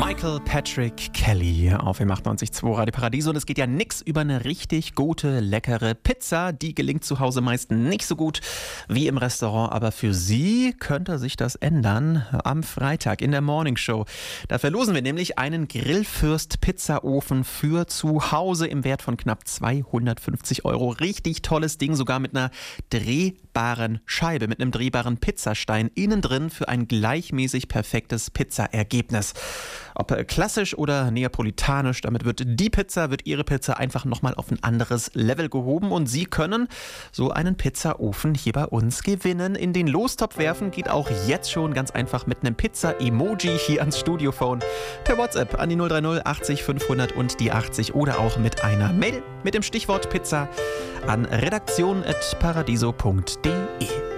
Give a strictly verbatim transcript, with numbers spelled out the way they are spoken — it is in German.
Michael Patrick Kelly auf M achtundneunzig Komma zwei Radio Paradiso. Und es geht ja nix über eine richtig gute, leckere Pizza. Die gelingt zu Hause meist nicht so gut wie im Restaurant. Aber für Sie könnte sich das ändern am Freitag in der Morning Show. Da verlosen wir nämlich einen Grillfürst Pizzaofen für zu Hause im Wert von knapp zweihundertfünfzig Euro. Richtig tolles Ding, sogar mit einer drehbaren Scheibe, mit einem drehbaren Pizzastein innen drin für ein gleichmäßig perfektes Pizzaergebnis. Ob klassisch oder neapolitanisch, damit wird die Pizza, wird Ihre Pizza einfach nochmal auf ein anderes Level gehoben und Sie können so einen Pizzaofen hier bei uns gewinnen. In den Lostopf werfen geht auch jetzt schon ganz einfach mit einem Pizza-Emoji hier ans Studiophone. Per WhatsApp an die null drei null achtzig fünfhundert und die achtzig oder auch mit einer Mail mit dem Stichwort Pizza an redaktion at paradiso punkt de.